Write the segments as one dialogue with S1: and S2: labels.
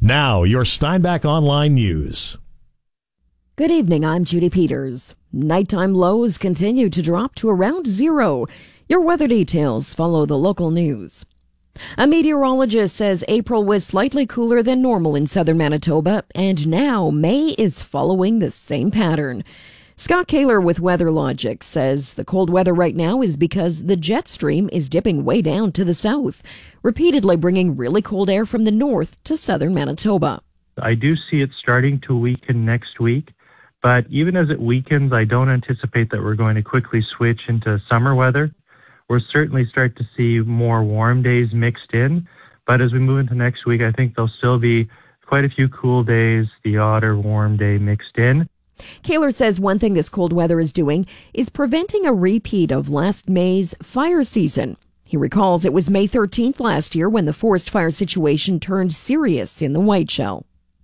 S1: Now, your Steinbach Online News.
S2: Good evening, I'm Judy Peters. Nighttime lows continue to drop to around zero. Your weather details follow the local news. A meteorologist says April was slightly cooler than normal in southern Manitoba, and now May is following the same pattern. Scott Kaler with WeatherLogic says the cold weather right now is because the jet stream is dipping way down to the south, repeatedly bringing really cold air from the north to southern Manitoba.
S3: I do see it starting to weaken next week, but even as it weakens, I don't anticipate that we're going to quickly switch into summer weather. We'll certainly start to see more warm days mixed in, but as we move into next week, I think there'll still be quite a few cool days, the odd or warm day mixed in.
S2: Kaler says one thing this cold weather is doing is preventing a repeat of last May's fire season. He recalls it was May 13th last year when the forest fire situation turned serious in the Whiteshell.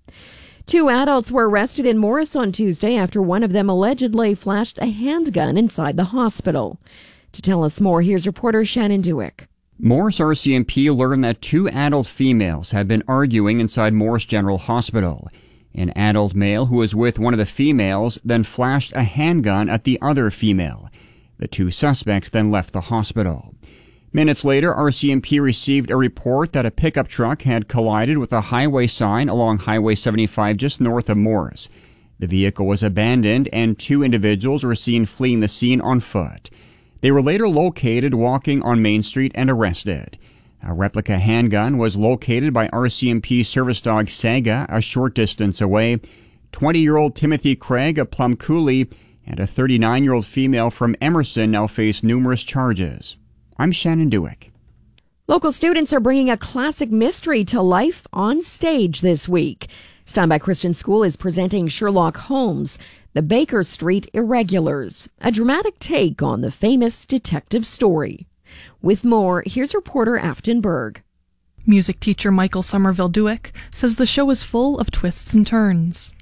S2: 2 adults were arrested in Morris on Tuesday after one of them allegedly flashed a handgun inside the hospital. To tell us more, here's reporter Shannon Dewick.
S4: Morris RCMP learned that 2 adult females had been arguing inside Morris General Hospital. An adult male who was with one of the females then flashed a handgun at the other female. The 2 suspects then left the hospital. Minutes later, RCMP received a report that a pickup truck had collided with a highway sign along Highway 75 just north of Morris. The vehicle was abandoned and 2 individuals were seen fleeing the scene on foot. They were later located walking on Main Street and arrested. A replica handgun was located by RCMP service dog Saga a short distance away. 20-year-old Timothy Craig of Plum Coulee and a 39-year-old female from Emerson now face numerous charges. I'm Shannon Dewick.
S2: Local students are bringing a classic mystery to life on stage this week. Steinbach Christian School is presenting Sherlock Holmes, The Baker Street Irregulars, a dramatic take on the famous detective story. With more, here's reporter Afton Berg.
S5: Music teacher Michael Somerville Dewick says the show is full of twists and turns.